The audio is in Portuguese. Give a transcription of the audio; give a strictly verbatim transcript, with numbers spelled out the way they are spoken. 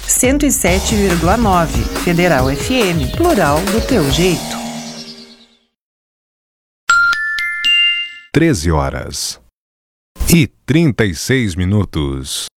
cento e sete vírgula nove, Federal F M, plural do teu jeito. treze horas e trinta e seis minutos.